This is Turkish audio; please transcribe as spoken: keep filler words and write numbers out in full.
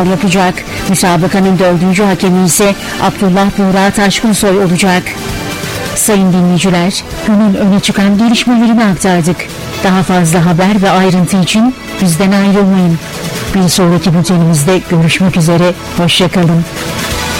final yapacak. Müsabakanın dördüncü hakemi ise Abdullah Buğra Taşkınsoy olacak. Sayın dinleyiciler, günün öne çıkan gelişmelerini aktardık. Daha fazla haber ve ayrıntı için bizden ayrılmayın. Bir sonraki bültenimizde görüşmek üzere, hoşça kalın.